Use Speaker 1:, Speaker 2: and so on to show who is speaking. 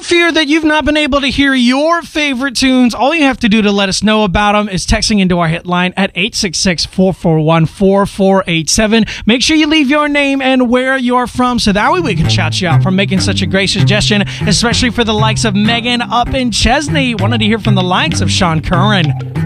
Speaker 1: fear that you've not been able to hear your favorite tunes, all you have to do to let us know about them is texting into our hit line at 866-441-4487. Make sure you leave your name and where you're from so that way we can shout you out for making such a great suggestion, especially for the likes of Megan up in Chesney. Wanted to hear from the likes of Sean Curran.